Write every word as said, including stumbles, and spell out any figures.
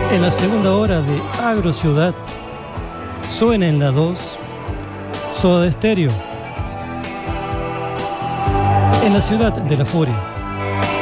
En la segunda hora de Agro Ciudad suena en la dos Soda Stereo. En la ciudad de la furia.